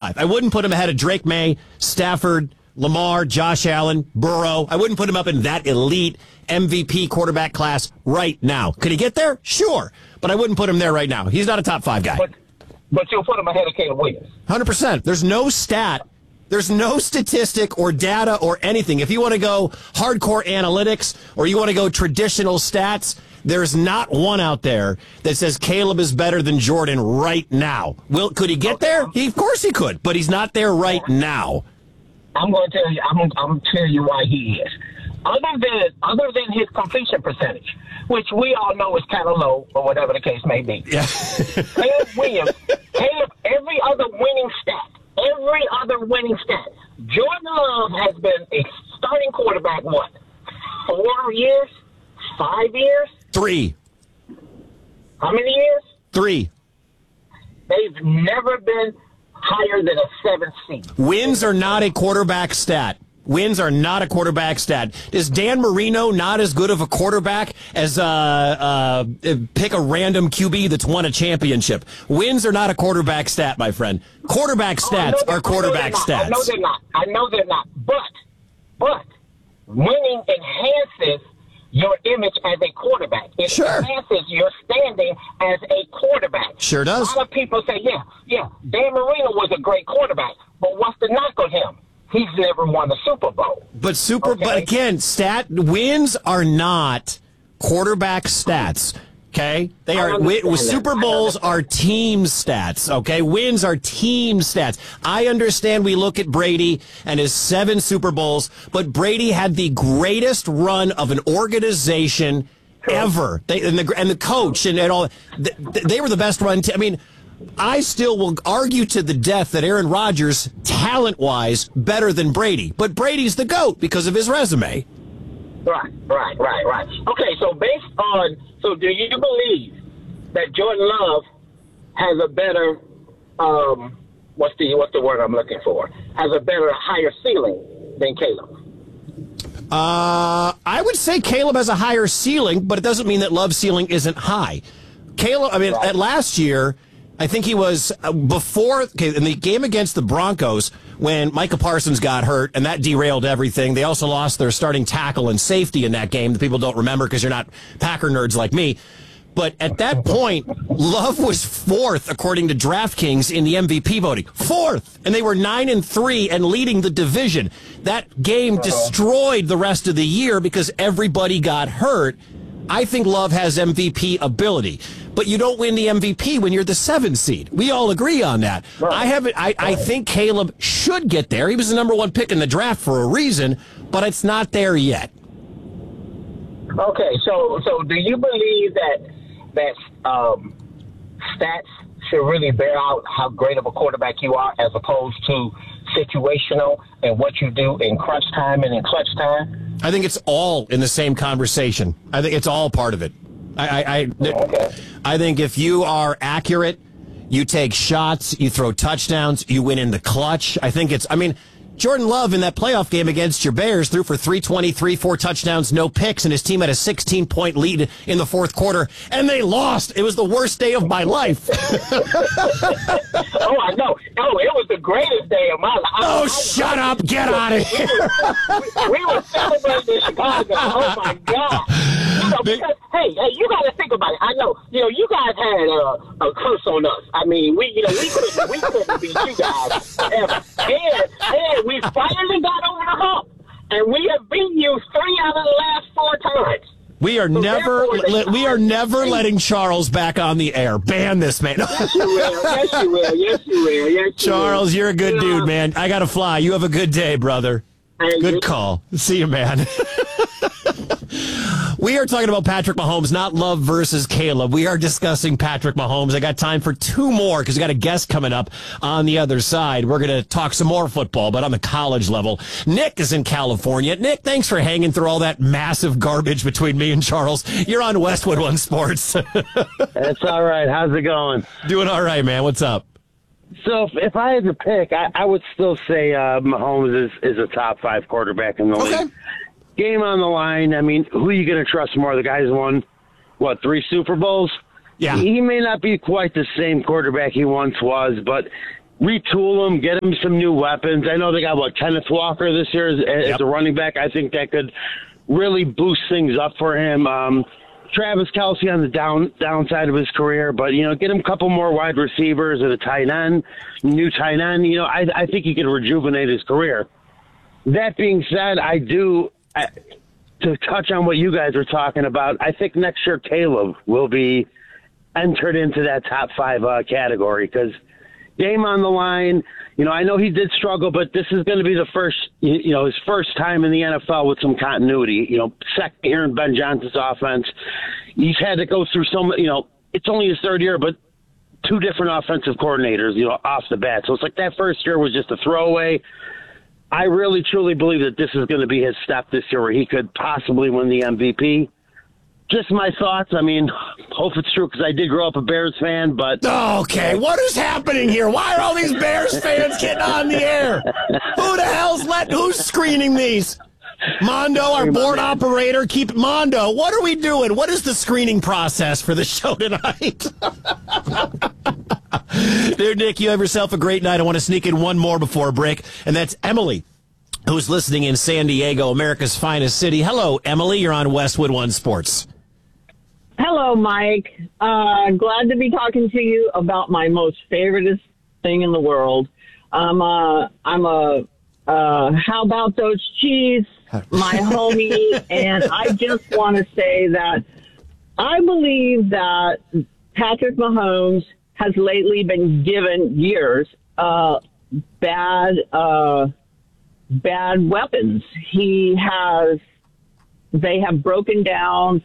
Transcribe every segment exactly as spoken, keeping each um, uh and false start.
five. I wouldn't put him ahead of Drake May, Stafford, Lamar, Josh Allen, Burrow. I wouldn't put him up in that elite M V P quarterback class right now. Could he get there? Sure. But I wouldn't put him there right now. He's not a top five guy. But, but you'll put him ahead of Caleb Williams. one hundred percent. There's no stat. There's no statistic or data or anything. If you want to go hardcore analytics or you want to go traditional stats, there's not one out there that says Caleb is better than Jordan right now. Will could he get okay. there? He, of course he could, but he's not there right now. I'm going to tell you. I'm, I'm going to tell you why he is. Other than other than his completion percentage, which we all know is kind of low, or whatever the case may be. Yeah. Caleb Williams, Caleb, every other winning stat, every other winning stat. Jordan Love has been a starting quarterback. What? Four years? Five years? Three. How many years? Three. They've never been higher than a seventh seed. Wins are not a quarterback stat. Wins are not a quarterback stat. Is Dan Marino not as good of a quarterback as uh, uh, pick a random Q B that's won a championship? Wins are not a quarterback stat, my friend. Quarterback stats oh, are quarterback stats. I know they're not. I know they're not. But, but winning enhances your image as a quarterback. It sure. enhances your standing as a quarterback. Sure does. A lot of people say, yeah, yeah, Dan Marino was a great quarterback, but what's the knock on him? He's never won a Super Bowl. But super, okay? But again, stat wins are not quarterback stats. Okay, they are. Win, Super Bowls are team stats. Okay, wins are team stats. I understand we look at Brady and his seven Super Bowls, but Brady had the greatest run of an organization ever. They and the and the coach and, and all. They, they were the best run. T- I mean. I still will argue to the death that Aaron Rodgers, talent-wise, better than Brady. But Brady's the GOAT because of his resume. Right, right, right, right. Okay, so based on, so do you believe that Jordan Love has a better, um, what's the what's the word I'm looking for? Has a better, higher ceiling than Caleb? Uh, I would say Caleb has a higher ceiling, but it doesn't mean that Love's ceiling isn't high. Caleb, I mean, right. at last year. I think he was uh, before okay, in the game against the Broncos when Micah Parsons got hurt, and that derailed everything. They also lost their starting tackle and safety in that game that people don't remember because you're not Packer nerds like me. But at that point, Love was fourth, according to DraftKings, in the M V P voting. Fourth! And they were nine and three and leading the division. That game destroyed the rest of the year because everybody got hurt. I think Love has M V P ability. But you don't win the M V P when you're the seventh seed. We all agree on that. Right. I haven't. I, I think Caleb should get there. He was the number one pick in the draft for a reason, but it's not there yet. Okay, so so do you believe that that um, stats should really bear out how great of a quarterback you are, as opposed to situational and what you do in crunch time and in clutch time? I think it's all in the same conversation. I think it's all part of it. I, I, I, okay. I think if you are accurate, you take shots, you throw touchdowns, you win in the clutch. I think it's, I mean, Jordan Love in that playoff game against your Bears threw for three twenty-three, four touchdowns, no picks, and his team had a sixteen-point lead in the fourth quarter, and they lost. It was the worst day of my life. oh, I know. Oh, it was the greatest day of my life. Oh, I, shut I, up. Get out of here. We, we, we were celebrating in Chicago. Oh, my God. You know, because, hey, hey, you got to think about it. I know, you know, you guys had a, a curse on us. I mean, we, you know, we couldn't, we couldn't beat you guys ever. And, and we finally got over the hump, and we have beaten you three out of the last four times. We are so never, le- we are never letting Charles back on the air. Ban this man. Yes, you will. Yes, you will. Yes, you will. Yes, you Charles, will. You're a good yeah. dude, man. I gotta fly. You have a good day, brother. Thank good you. call. See you, man. We are talking about Patrick Mahomes, not Love versus Caleb. We are discussing Patrick Mahomes. I got time for two more because we got a guest coming up on the other side. We're going to talk some more football, but on the college level. Nick is in California. Nick, thanks for hanging through all that massive garbage between me and Charles. You're on Westwood One Sports. That's all right. How's it going? Doing all right, man. What's up? So if, if I had to pick, I, I would still say uh, Mahomes is, is a top five quarterback in the okay. league. Game on the line. I mean, who are you going to trust more? The guy's won, what, three Super Bowls? Yeah. He may not be quite the same quarterback he once was, but retool him, get him some new weapons. I know they got, what, Kenneth Walker this year as, as Yep. a running back. I think that could really boost things up for him. Um, Travis Kelce on the down downside of his career, but, you know, get him a couple more wide receivers and a tight end, new tight end. You know, I, I think he could rejuvenate his career. That being said, I do, I, to touch on what you guys are talking about, I think next year Caleb will be entered into that top five uh, category because game on the line. You know, I know he did struggle, but this is going to be the first, you know, his first time in the N F L with some continuity. You know, second year in Ben Johnson's offense. He's had to go through some, you know, it's only his third year, but two different offensive coordinators, you know, off the bat. So it's like that first year was just a throwaway. I really, truly believe that this is going to be his step this year where he could possibly win the M V P. Just my thoughts. I mean, hope it's true because I did grow up a Bears fan, but... Okay, what is happening here? Why are all these Bears fans getting on the air? Who the hell's let? Who's screening these? Mondo, our board operator, keep Mondo. What are we doing? What is the screening process for the show tonight? Dude, Nick, you have yourself a great night. I want to sneak in one more before a break, and that's Emily, who's listening in San Diego, America's finest city. Hello, Emily. You're on Westwood One Sports. Hello, Mike. Uh, glad to be talking to you about my most favoriteest thing in the world. I'm a, I'm a, uh, how about those cheese, my homie, and I just want to say that I believe that Patrick Mahomes has lately been given years uh, bad, uh, bad weapons. He has, they have broken down.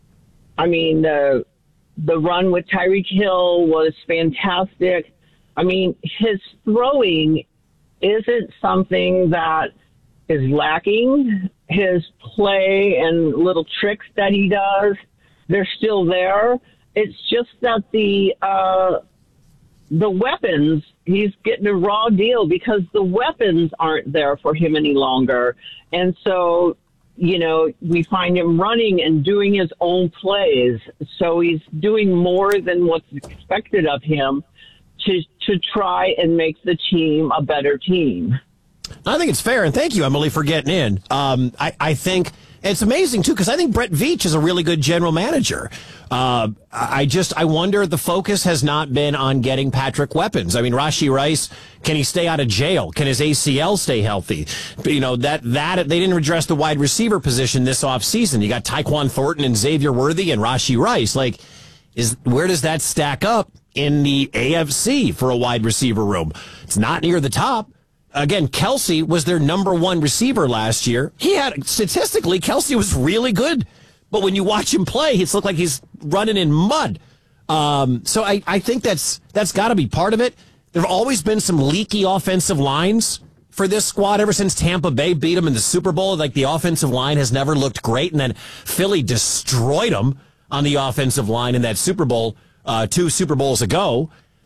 I mean, the the run with Tyreek Hill was fantastic. I mean, his throwing isn't something that is lacking. His play and little tricks that he does, they're still there. It's just that the uh, the weapons, he's getting a raw deal because the weapons aren't there for him any longer. And so, you know, we find him running and doing his own plays. So he's doing more than what's expected of him to to try and make the team a better team. I think it's fair, and thank you, Emily, for getting in. Um, I, I think it's amazing, too, because I think Brett Veach is a really good general manager. Uh, I just, I wonder, the focus has not been on getting Patrick weapons. I mean, Rashee Rice, can he stay out of jail? Can his A C L stay healthy? You know, that, that, they didn't address the wide receiver position this offseason. You got Tyquan Thornton and Xavier Worthy and Rashee Rice. Like, is, where does that stack up in the A F C for a wide receiver room? It's not near the top. Again, Kelce was their number one receiver last year. He had, statistically, Kelce was really good. But when you watch him play, it's looked like he's running in mud. Um, so I, I think that's that's got to be part of it. There have always been some leaky offensive lines for this squad ever since Tampa Bay beat them in the Super Bowl. Like, the offensive line has never looked great. And then Philly destroyed them on the offensive line in that Super Bowl uh, two Super Bowls ago.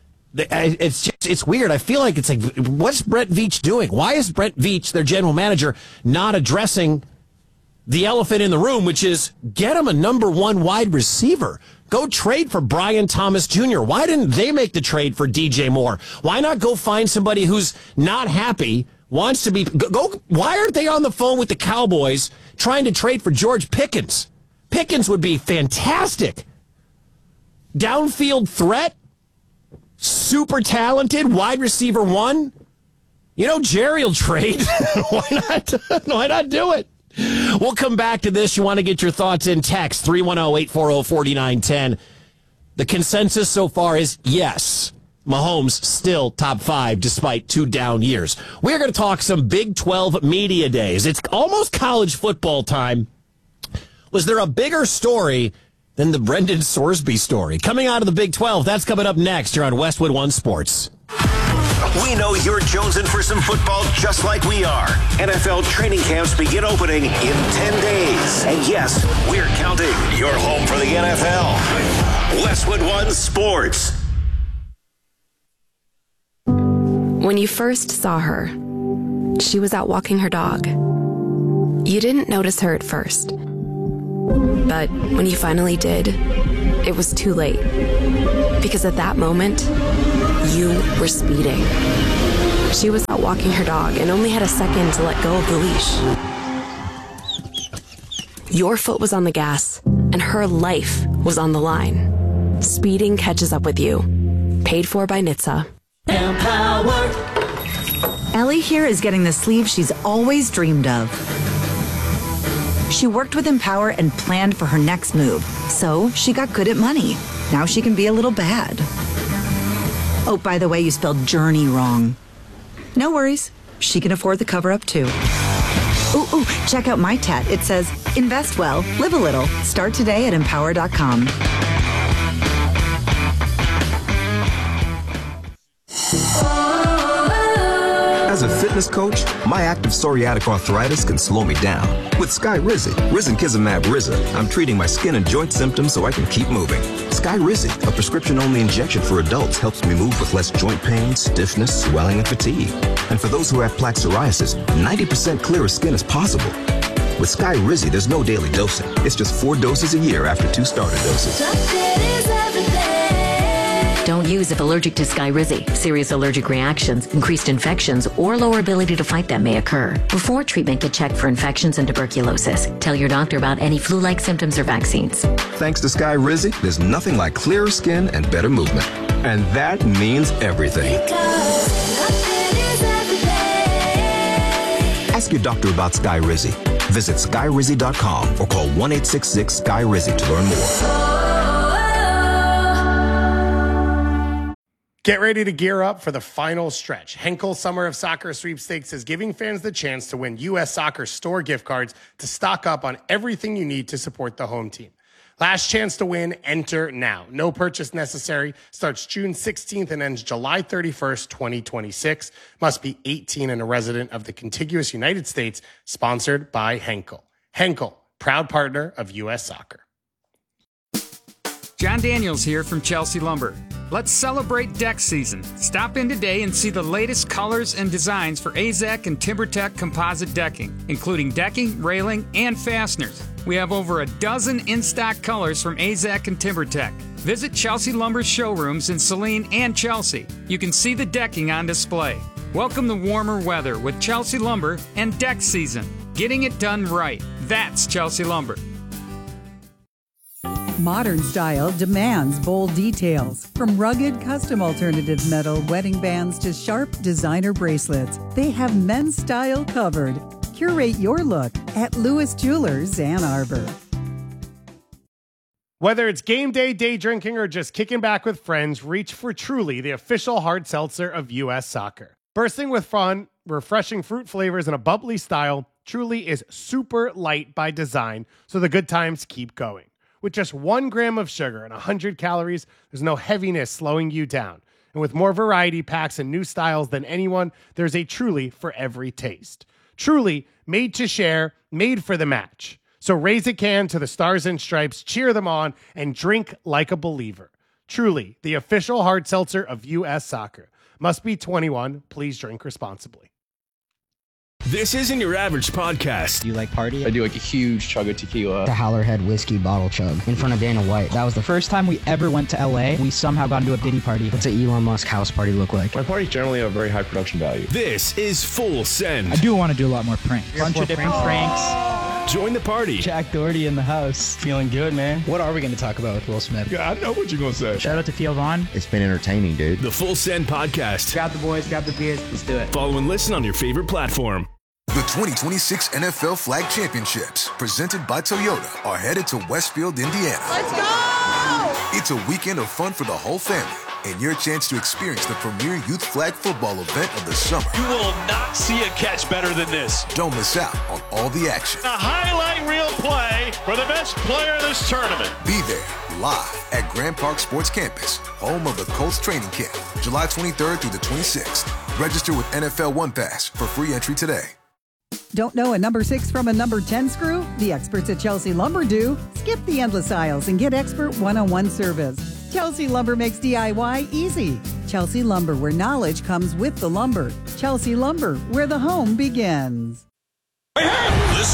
It's just, it's weird. I feel like it's like, what's Brett Veach doing? Why is Brett Veach, their general manager, not addressing the elephant in the room, which is get him a number one wide receiver? Go trade for Brian Thomas Junior Why didn't they make the trade for D J Moore? Why not go find somebody who's not happy, wants to be, go, go why aren't they on the phone with the Cowboys trying to trade for George Pickens? Pickens would be fantastic. Downfield threat. Super talented wide receiver one. You know, Jerry will trade. Why not? Why not do it? We'll come back to this. You want to get your thoughts in text three one zero, eight four zero, four nine one zero. The consensus so far is yes. Mahomes still top five despite two down years. We're going to talk some Big twelve media days. It's almost college football time. Was there a bigger story than the Brendan Sorsby story? Coming out of the Big twelve, that's coming up next here on Westwood One Sports. We know you're jonesing for some football just like we are. N F L training camps begin opening in ten days. And yes, we're counting. You're home for the N F L. Westwood One Sports. When you first saw her, she was out walking her dog. You didn't notice her at first. But when you finally did, it was too late. Because at that moment, you were speeding. She was out walking her dog and only had a second to let go of the leash. Your foot was on the gas, and her life was on the line. Speeding catches up with you. Paid for by N H T S A. Empower. Ellie here is getting the sleeve she's always dreamed of. She worked with Empower and planned for her next move, so she got good at money. Now she can be a little bad. Oh, by the way, you spelled journey wrong. No worries. She can afford the cover-up, too. Ooh, ooh, check out my tat. It says, invest well, live a little. Start today at empower dot com. As a fitness coach, my active psoriatic arthritis can slow me down. With Skyrizi, Risankizumab Riza, I'm treating my skin and joint symptoms so I can keep moving. Skyrizi, a prescription-only injection for adults, helps me move with less joint pain, stiffness, swelling, and fatigue. And for those who have plaque psoriasis, ninety percent clearer skin is possible. With Skyrizi, there's no daily dosing. It's just four doses a year after two starter doses. Don't use if allergic to Skyrizi. Serious allergic reactions, increased infections, or lower ability to fight them may occur. Before treatment, get checked for infections and tuberculosis. Tell your doctor about any flu-like symptoms or vaccines. Thanks to Skyrizi, there's nothing like clearer skin and better movement. And that means everything. Ask your doctor about Skyrizi. Visit Skyrizi dot com or call one eight six six Sky Rizzi to learn more. Get ready to gear up for the final stretch. Henkel Summer of Soccer Sweepstakes is giving fans the chance to win U S Soccer store gift cards to stock up on everything you need to support the home team. Last chance to win, enter now. No purchase necessary. Starts June sixteenth and ends July thirty-first, twenty twenty-six. Must be eighteen and a resident of the contiguous United States. Sponsored by Henkel. Henkel, proud partner of U S Soccer. John Daniels here from Chelsea Lumber. Let's celebrate deck season. Stop in today and see the latest colors and designs for A Z E C and TimberTech composite decking, including decking, railing, and fasteners. We have over a dozen in-stock colors from A Z E C and TimberTech. Visit Chelsea Lumber's showrooms in Saline and Chelsea. You can see the decking on display. Welcome the warmer weather with Chelsea Lumber and deck season. Getting it done right. That's Chelsea Lumber. Modern style demands bold details. From rugged custom alternative metal wedding bands to sharp designer bracelets, they have men's style covered. Curate your look at Lewis Jewelers, Ann Arbor. Whether it's game day, day drinking, or just kicking back with friends, reach for Truly, the official hard seltzer of U S Soccer. Bursting with fun, refreshing fruit flavors, and a bubbly style, Truly is super light by design, so the good times keep going. With just one gram of sugar and one hundred calories, there's no heaviness slowing you down. And with more variety packs and new styles than anyone, there's a Truly for every taste. Truly, made to share, made for the match. So raise a can to the Stars and Stripes, cheer them on, and drink like a believer. Truly, the official hard seltzer of U S Soccer. Must be twenty-one. Please drink responsibly. This isn't your average podcast. Do you like party? I do like a huge chug of tequila. The Howlerhead whiskey bottle chug in front of Dana White. That was the first time we ever went to L A. We somehow got into a Diddy party. What's an Elon Musk house party look like? My parties generally have very high production value. This is Full Send. I do want to do a lot more pranks. A bunch of different pranks. Join the party. Jack Doherty in the house. Feeling good, man. What are we going to talk about with Will Smith? Yeah, I know what you're going to say. Shout out to Theo Vaughn. It's been entertaining, dude. The Full Send podcast. Grab the boys, grab the beers. Let's do it. Follow and listen on your favorite platform. The twenty twenty-six N F L Flag Championships, presented by Toyota, are headed to Westfield, Indiana. Let's go! It's a weekend of fun for the whole family, and your chance to experience the premier youth flag football event of the summer. You will not see a catch better than this. Don't miss out on all the action. A highlight reel play for the best player of this tournament. Be there, live at Grand Park Sports Campus, home of the Colts training camp, July twenty-third through the twenty-sixth. Register with N F L One Pass for free entry today. Don't know a number six from a number ten screw? The experts at Chelsea Lumber do. Skip the endless aisles and get expert one-on-one service. Chelsea Lumber makes D I Y easy. Chelsea Lumber, where knowledge comes with the lumber. Chelsea Lumber, where the home begins. Hey, hey!